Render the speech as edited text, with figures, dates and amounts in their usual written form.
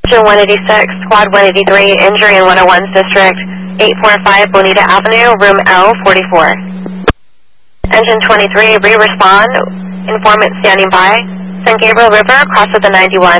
Engine 186, Squad 183, injury in 101's District, 845 Bonita Avenue, room L44. Engine 23, re-respond, informant standing by, San Gabriel River, cross of the 91.